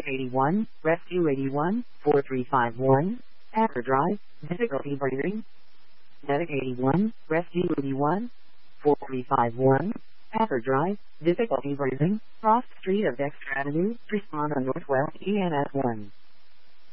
Medic 81, Rescue 81, 4351, Hacker Drive, difficulty breathing. Medic 81, Rescue 81, 4351, Hacker Drive, difficulty breathing, Cross Street of Dexter Avenue, respond on Northwest ENS 1.